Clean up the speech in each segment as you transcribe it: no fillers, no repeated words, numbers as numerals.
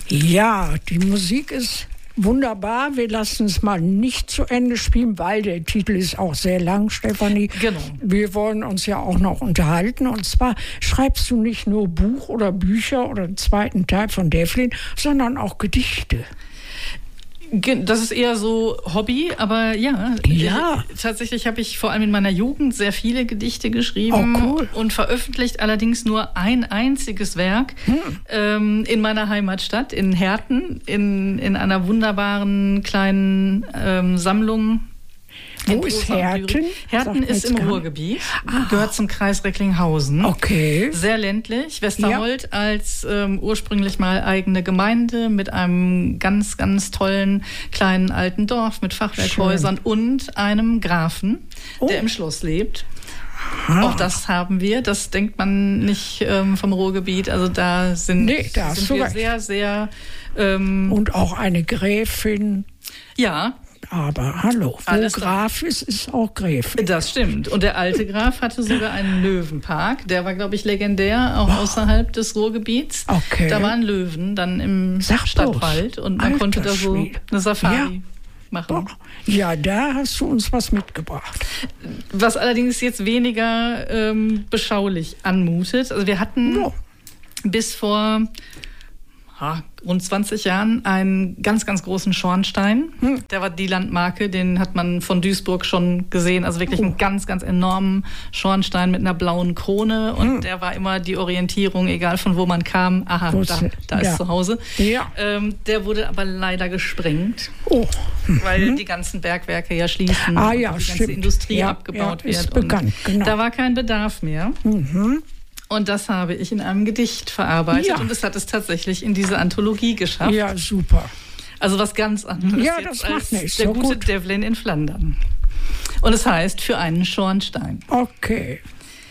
Ja, die Musik ist wunderbar. Wir lassen es mal nicht zu Ende spielen, weil der Titel ist auch sehr lang, Stefanie. Genau. Wir wollen uns ja auch noch unterhalten. Und zwar schreibst du nicht nur Buch oder Bücher oder den zweiten Teil von Devlin, sondern auch Gedichte. Das ist eher so Hobby, aber ja. Tatsächlich habe ich vor allem in meiner Jugend sehr viele Gedichte geschrieben und veröffentlicht, allerdings nur ein einziges Werk in meiner Heimatstadt, in Herten, in einer wunderbaren kleinen Sammlung. Wo ist Herten? Herten ist im Ruhrgebiet, gehört zum Kreis Recklinghausen. Okay. Sehr ländlich. Westerhold als ursprünglich mal eigene Gemeinde mit einem ganz, ganz tollen kleinen alten Dorf mit Fachwerkhäusern und einem Grafen, der im Schloss lebt. Auch das haben wir. Das denkt man nicht vom Ruhrgebiet. Also da sind wir sehr, sehr... und auch eine Gräfin. Ja. Aber hallo, wo Graf ist auch Gräfin. Das stimmt. Und der alte Graf hatte sogar einen Löwenpark. Der war, glaube ich, legendär, auch außerhalb des Ruhrgebiets. Okay. Da waren Löwen dann im Stadtwald und man konnte da so eine Safari machen. Ja, da hast du uns was mitgebracht. Was allerdings jetzt weniger beschaulich anmutet. Also wir hatten bis vor rund 20 Jahren einen ganz, ganz großen Schornstein. Der war die Landmarke, den hat man von Duisburg schon gesehen. Also wirklich einen ganz, ganz enormen Schornstein mit einer blauen Krone. Und der war immer die Orientierung, egal von wo man kam. Aha, da ist zu Hause. Ja. Der wurde aber leider gesprengt, weil die ganzen Bergwerke ja schließen und die ganze Industrie abgebaut wird. Ist bekannt, genau. Da war kein Bedarf mehr. Und das habe ich in einem Gedicht verarbeitet und es hat es tatsächlich in diese Anthologie geschafft. Ja, super. Also was ganz anderes das macht nichts. Der gute Devlin in Flandern. Und es heißt Für einen Schornstein. Okay.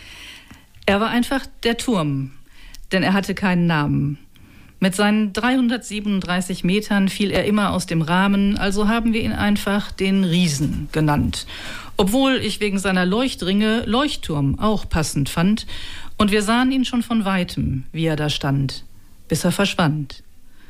Er war einfach der Turm, denn er hatte keinen Namen. Mit seinen 337 Metern fiel er immer aus dem Rahmen, also haben wir ihn einfach den Riesen genannt. Obwohl ich wegen seiner Leuchtringe Leuchtturm auch passend fand. Und wir sahen ihn schon von Weitem, wie er da stand, bis er verschwand.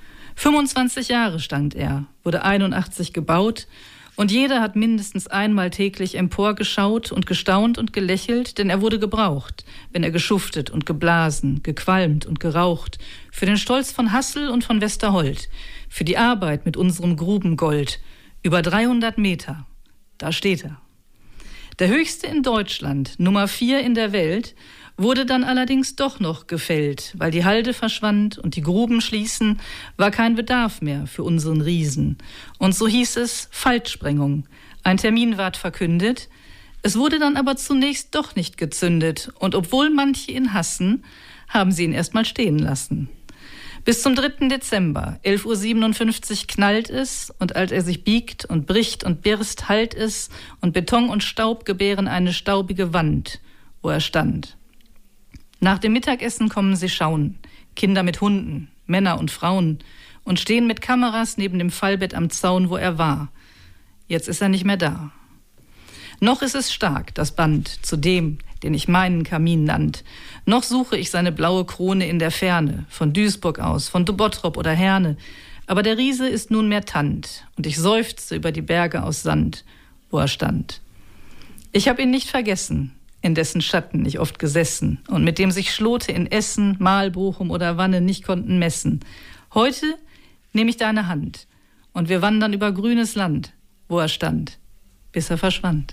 25 Jahre stand er, wurde 81 gebaut, und jeder hat mindestens einmal täglich emporgeschaut und gestaunt und gelächelt, denn er wurde gebraucht, wenn er geschuftet und geblasen, gequalmt und geraucht, für den Stolz von Hassel und von Westerhold, für die Arbeit mit unserem Grubengold, über 300 Meter, da steht er. Der höchste in Deutschland, Nummer 4 in der Welt, wurde dann allerdings doch noch gefällt, weil die Halde verschwand und die Gruben schließen, war kein Bedarf mehr für unseren Riesen. Und so hieß es Faltsprengung. Ein Termin ward verkündet. Es wurde dann aber zunächst doch nicht gezündet. Und obwohl manche ihn hassen, haben sie ihn erst mal stehen lassen. Bis zum 3. Dezember, 11:57 Uhr knallt es, und als er sich biegt und bricht und birst, hallt es, und Beton und Staub gebären eine staubige Wand, wo er stand. Nach dem Mittagessen kommen sie schauen, Kinder mit Hunden, Männer und Frauen, und stehen mit Kameras neben dem Fallbett am Zaun, wo er war. Jetzt ist er nicht mehr da. Noch ist es stark, das Band, zu dem, den ich meinen Kamin nannt. Noch suche ich seine blaue Krone in der Ferne, von Duisburg aus, von Bottrop oder Herne. Aber der Riese ist nunmehr Tant, und ich seufze über die Berge aus Sand, wo er stand. Ich hab ihn nicht vergessen, in dessen Schatten ich oft gesessen und mit dem sich Schlote in Essen, Mahlbochum oder Wanne nicht konnten messen. Heute nehme ich deine Hand und wir wandern über grünes Land, wo er stand, bis er verschwand.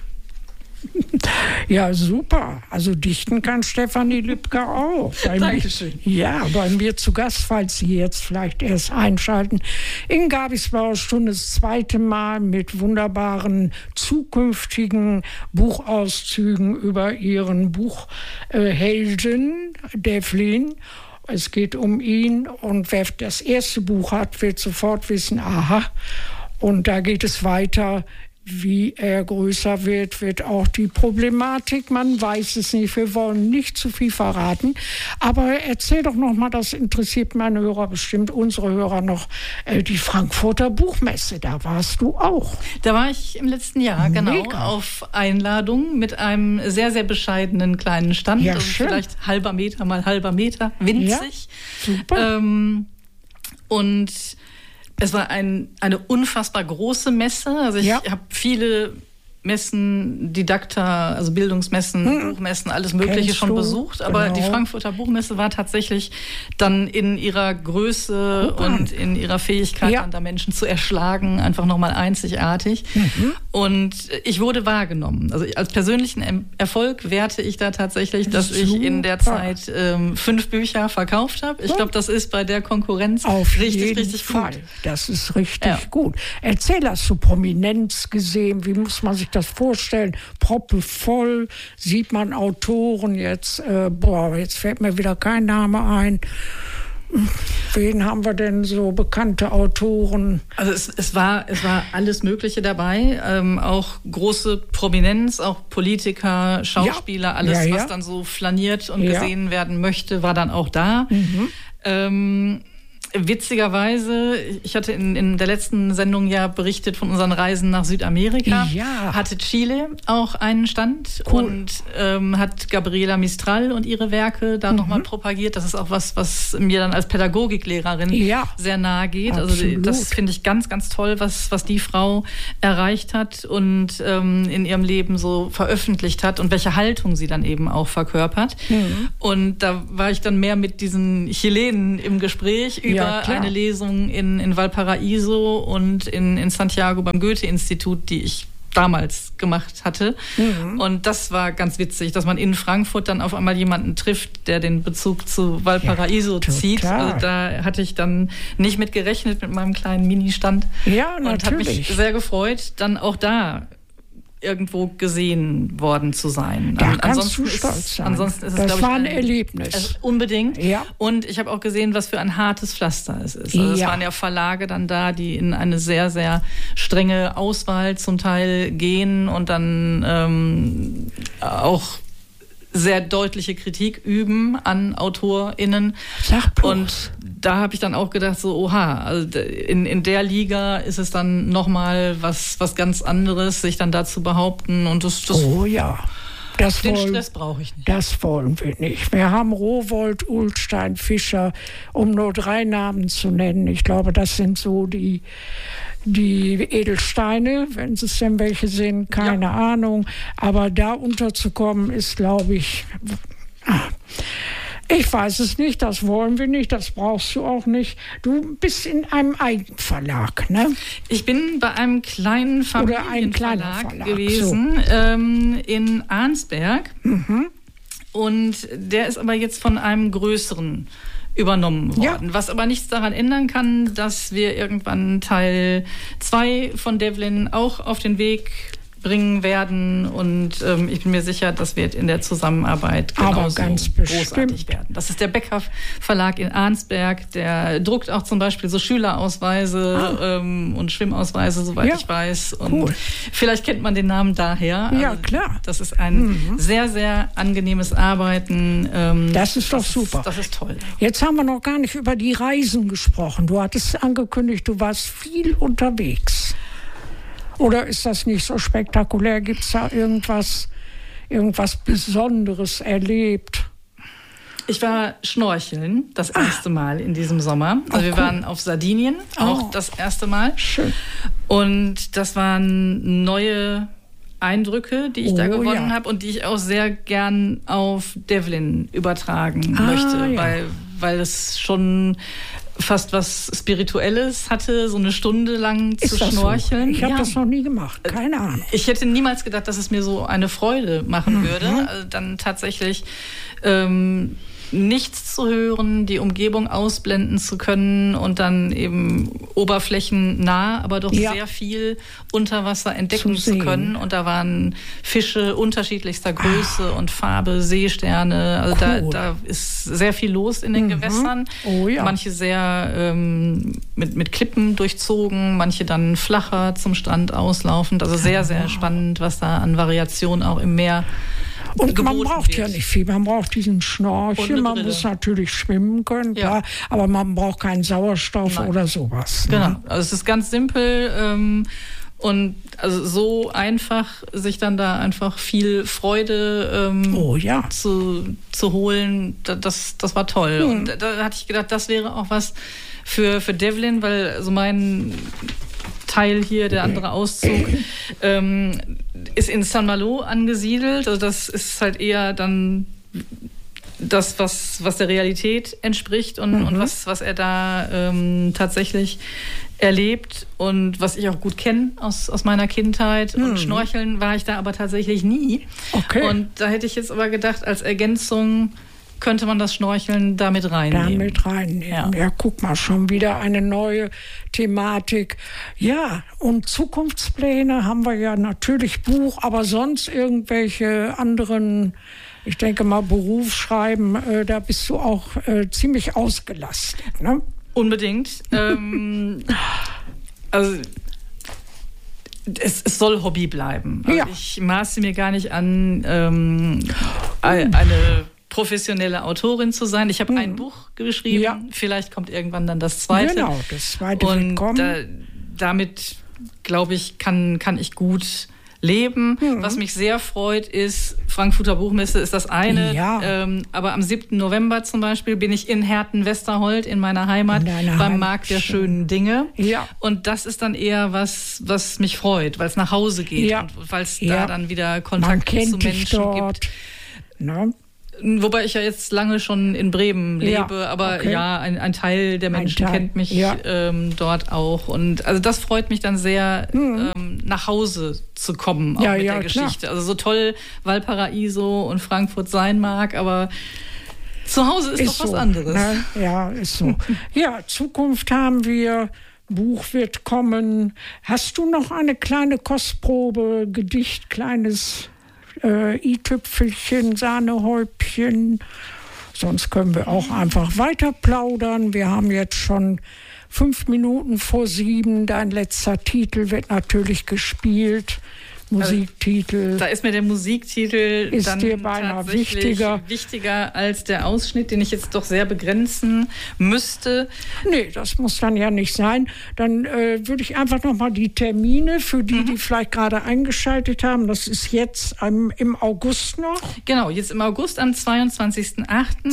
Ja, super. Also dichten kann Stefanie Lübcker auch. Dankeschön. Ja, bei mir zu Gast, falls Sie jetzt vielleicht erst einschalten. In Gabis Blaue Stunde das zweite Mal mit wunderbaren zukünftigen Buchauszügen über Ihren Buchhelden Devlin. Es geht um ihn, und wer das erste Buch hat, wird sofort wissen, aha. Und da geht es weiter. Wie er größer wird, wird auch die Problematik, man weiß es nicht, wir wollen nicht zu viel verraten. Aber erzähl doch noch mal, das interessiert meine Hörer bestimmt, unsere Hörer noch, die Frankfurter Buchmesse, da warst du auch. Da war ich im letzten Jahr, genau, Mega. Auf Einladung mit einem sehr, sehr bescheidenen kleinen Stand. Ja, also schön. vielleicht halber Meter mal halber Meter, winzig. Ja, super. Und es war eine unfassbar große Messe. Also ich habe viele Messen, Didakta, also Bildungsmessen, Buchmessen, alles Mögliche schon besucht. Aber die Frankfurter Buchmesse war tatsächlich dann in ihrer Größe und in ihrer Fähigkeit, dann da Menschen zu erschlagen, einfach nochmal einzigartig. Und ich wurde wahrgenommen. Also als persönlichen Erfolg werte ich da tatsächlich, dass ich in der Zeit 5 Bücher verkauft habe. Ich glaube, das ist bei der Konkurrenz auf richtig jeden Fall. Gut. Das ist richtig gut. Erzähl, hast du Prominenz gesehen? Wie muss man sich das vorstellen? Proppevoll, sieht man Autoren jetzt, jetzt fällt mir wieder kein Name ein. Wen haben wir denn so, bekannte Autoren? Also es war alles Mögliche dabei, auch große Prominenz, auch Politiker, Schauspieler, alles, was dann so flaniert und gesehen werden möchte, war dann auch da. Witzigerweise, ich hatte in der letzten Sendung ja berichtet von unseren Reisen nach Südamerika, hatte Chile auch einen Stand und hat Gabriela Mistral und ihre Werke da nochmal propagiert. Das ist auch was mir dann als Pädagogiklehrerin sehr nahe geht. Absolut. Also das finde ich ganz, ganz toll, was die Frau erreicht hat und in ihrem Leben so veröffentlicht hat und welche Haltung sie dann eben auch verkörpert. Und da war ich dann mehr mit diesen Chilenen im Gespräch über eine Lesung in Valparaiso und in Santiago beim Goethe-Institut, die ich damals gemacht hatte. Und das war ganz witzig, dass man in Frankfurt dann auf einmal jemanden trifft, der den Bezug zu Valparaiso zieht. Also da hatte ich dann nicht mit gerechnet mit meinem kleinen Ministand. Ja, natürlich. Und habe mich sehr gefreut, dann auch da irgendwo gesehen worden zu sein. Da kannst du stolz sein. Ansonsten ist es, das war ein Erlebnis. Unbedingt. Und ich habe auch gesehen, was für ein hartes Pflaster es ist. Also es waren ja Verlage dann da, die in eine sehr, sehr strenge Auswahl zum Teil gehen und dann auch sehr deutliche Kritik üben an AutorInnen. Und da habe ich dann auch gedacht, so, oha, also in der Liga ist es dann nochmal was ganz anderes, sich dann da zu behaupten. Und das den Stress brauche ich nicht. Das wollen wir nicht. Wir haben Rowohlt, Ullstein, Fischer, um nur 3 Namen zu nennen. Ich glaube, das sind so die Edelsteine, wenn es denn welche sind, keine Ahnung. Aber da unterzukommen ist, glaube ich, ich weiß es nicht, das wollen wir nicht, das brauchst du auch nicht. Du bist in einem Eigenverlag, ne? Ich bin bei einem kleinen Familienverlag gewesen, in Arnsberg. Und der ist aber jetzt von einem größeren übernommen worden. Was aber nichts daran ändern kann, dass wir irgendwann Teil 2 von Devlin auch auf den Weg bringen werden und ich bin mir sicher, das wird in der Zusammenarbeit genauso großartig werden. Das ist der Becker Verlag in Arnsberg, der druckt auch zum Beispiel so Schülerausweise und Schwimmausweise, soweit ich weiß. Und vielleicht kennt man den Namen daher. Ja, klar. Das ist ein sehr, sehr angenehmes Arbeiten. Das ist doch super. Das ist toll. Jetzt haben wir noch gar nicht über die Reisen gesprochen. Du hattest angekündigt, du warst viel unterwegs. Oder ist das nicht so spektakulär? Gibt es da irgendwas Besonderes erlebt? Ich war schnorcheln das erste Mal in diesem Sommer. Also wir waren auf Sardinien, auch das erste Mal. Schön. Und das waren neue Eindrücke, die ich da gewonnen habe und die ich auch sehr gern auf Devlin übertragen möchte, weil es schon fast was Spirituelles hatte, so eine Stunde lang zu schnorcheln. So? Ich habe das noch nie gemacht, keine Ahnung. Ich hätte niemals gedacht, dass es mir so eine Freude machen würde, also dann tatsächlich nichts zu hören, die Umgebung ausblenden zu können und dann eben oberflächennah, aber doch sehr viel unter Wasser entdecken zu können. Und da waren Fische unterschiedlichster Größe und Farbe, Seesterne. Also da ist sehr viel los in den Gewässern. Manche sehr mit Klippen durchzogen, manche dann flacher zum Strand auslaufend. Also sehr, sehr spannend, was da an Variation auch im Meer und man braucht ja nicht viel. Man braucht diesen Schnorchel, man muss natürlich schwimmen können, klar, aber man braucht keinen Sauerstoff oder sowas. Genau, also es ist ganz simpel und also so einfach, sich dann da einfach viel Freude zu holen, das war toll. Und da hatte ich gedacht, das wäre auch was für Devlin, weil so mein Teil hier, der andere Auszug, ist in Saint-Malo angesiedelt. Also das ist halt eher dann das, was der Realität entspricht und was er da tatsächlich erlebt und was ich auch gut kenne aus meiner Kindheit. Und Schnorcheln war ich da aber tatsächlich nie. Okay. Und da hätte ich jetzt aber gedacht, als Ergänzung könnte man das Schnorcheln damit reinnehmen. Ja, guck mal, schon wieder eine neue Thematik. Ja, und Zukunftspläne haben wir ja natürlich Buch, aber sonst irgendwelche anderen, ich denke mal Berufsschreiben, da bist du auch ziemlich ausgelastet, ne? Unbedingt. Also es soll Hobby bleiben. Also ja. Ich maße mir gar nicht an, eine professionelle Autorin zu sein. Ich habe ein Buch geschrieben, ja. Vielleicht kommt irgendwann dann das zweite. Genau, das zweite wird kommen. Damit, glaube ich, kann ich gut leben. Was mich sehr freut, ist, Frankfurter Buchmesse ist das eine, ja. Aber am 7. November zum Beispiel bin ich in Herten-Westerhold in meiner Heimat beim Markt der schönen Dinge. Ja. Und das ist dann eher was mich freut, weil es nach Hause geht und weil es da dann wieder Kontakt zu Menschen gibt. Na? Wobei ich ja jetzt lange schon in Bremen lebe, aber ein Teil der Menschen kennt mich dort auch. Und also das freut mich dann sehr, nach Hause zu kommen, auch mit der Geschichte. Klar. Also so toll Valparaiso und Frankfurt sein mag, aber zu Hause ist doch was anderes. Ne? Ja, ist so. Ja, Zukunft haben wir. Buch wird kommen. Hast du noch eine kleine Kostprobe, Gedicht, kleines i-Tüpfelchen, Sahnehäubchen? Sonst können wir auch einfach weiter plaudern. Wir haben jetzt schon 5 Minuten vor 7. Dein letzter Titel wird natürlich gespielt. Musiktitel. Da ist mir der Musiktitel ist dann dir beinahe wichtiger als der Ausschnitt, den ich jetzt doch sehr begrenzen müsste. Nee, das muss dann ja nicht sein. Dann würde ich einfach noch mal die Termine für die vielleicht gerade eingeschaltet haben. Das ist jetzt im August noch. Genau, jetzt im August am 22.08.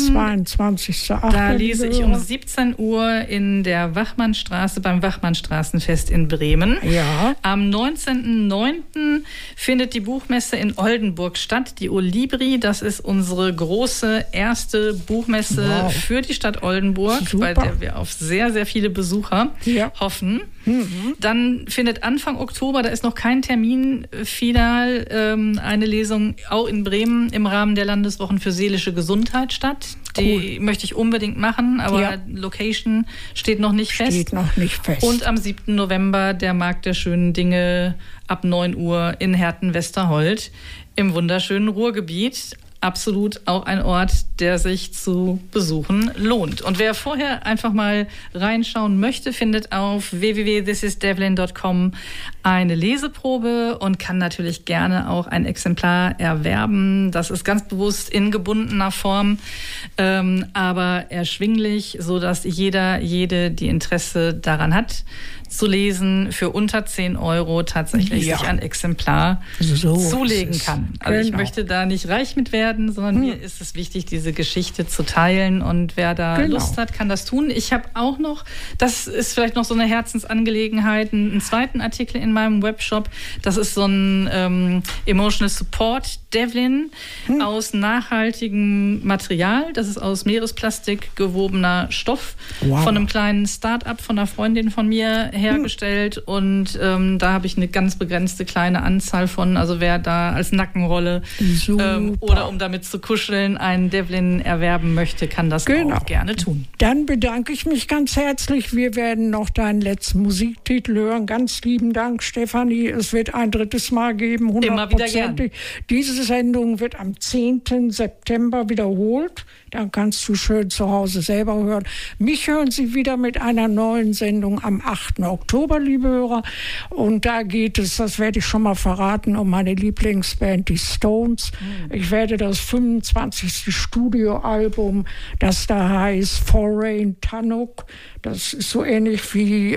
22.08. Da lese ich um 17 Uhr in der Wachmannstraße beim Wachmannstraßenfest in Bremen. Ja. Am 19.09. findet die Buchmesse in Oldenburg statt, die Olibri. Das ist unsere große erste Buchmesse für die Stadt Oldenburg, bei der wir auf sehr, sehr viele Besucher hoffen. Dann findet Anfang Oktober, da ist noch kein Termin final, eine Lesung auch in Bremen im Rahmen der Landeswochen für seelische Gesundheit statt. Die möchte ich unbedingt machen, aber Location steht noch nicht fest. Und am 7. November der Markt der schönen Dinge ab 9 Uhr in Herten-Westerhold im wunderschönen Ruhrgebiet. Absolut auch ein Ort, der sich zu besuchen lohnt. Und wer vorher einfach mal reinschauen möchte, findet auf www.thisisdevlin.com eine Leseprobe und kann natürlich gerne auch ein Exemplar erwerben. Das ist ganz bewusst in gebundener Form, aber erschwinglich, sodass jede, die Interesse daran hat, zu lesen, für unter 10 Euro tatsächlich sich ein Exemplar zulegen kann. Also ich möchte da nicht reich mit werden, sondern mir ist es wichtig, diese Geschichte zu teilen, und wer da Lust hat, kann das tun. Ich habe auch noch, das ist vielleicht noch so eine Herzensangelegenheit, einen zweiten Artikel in meinem Webshop. Das ist so ein Emotional Support Devlin aus nachhaltigem Material. Das ist aus Meeresplastik gewobener Stoff von einem kleinen Start-up von einer Freundin von mir hergestellt, und da habe ich eine ganz begrenzte kleine Anzahl von, also wer da als Nackenrolle oder um damit zu kuscheln einen Devlin erwerben möchte, kann das auch gerne tun. Dann bedanke ich mich ganz herzlich. Wir werden noch deinen letzten Musiktitel hören. Ganz lieben Dank, Stefanie. Es wird ein drittes Mal geben, 100%. Immer wieder gern. Diese Sendung wird am 10. September wiederholt. Dann kannst du schön zu Hause selber hören. Mich hören Sie wieder mit einer neuen Sendung am 8. Oktober, liebe Hörer. Und da geht es, das werde ich schon mal verraten, um meine Lieblingsband, die Stones. Ich werde das 25. Studioalbum, das da heißt Foreign Tannock, das ist so ähnlich wie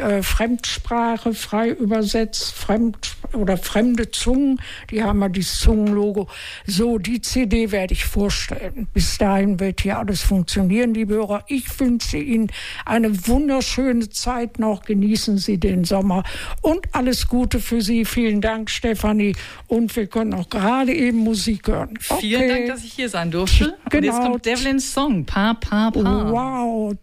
Fremdsprache, frei übersetzt, fremde Zungen. Die haben ja dieses Zungenlogo. So, die CD werde ich vorstellen. Bis dahin wird hier alles funktionieren, liebe Hörer. Ich wünsche Ihnen eine wunderschöne Zeit noch. Genießen Sie den Sommer und alles Gute für Sie. Vielen Dank, Stefanie. Und wir können auch gerade eben Musik hören. Okay. Vielen Dank, dass ich hier sein durfte. Genau. Und jetzt kommt Devlins Song, Pa, Pa, Pa. Wow.